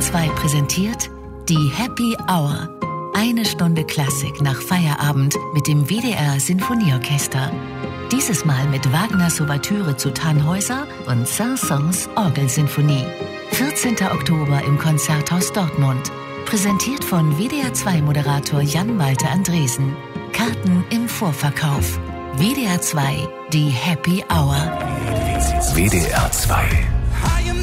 2 präsentiert die Happy Hour. 1 Stunde Klassik nach Feierabend mit dem WDR Sinfonieorchester. Dieses Mal mit Wagners Ouvertüre zu Tannhäuser und Saint-Saëns Orgelsinfonie. 14. Oktober im Konzerthaus Dortmund. Präsentiert von WDR2-Moderator Jan-Malte Andresen. Karten im Vorverkauf. WDR 2, die Happy Hour. WDR 2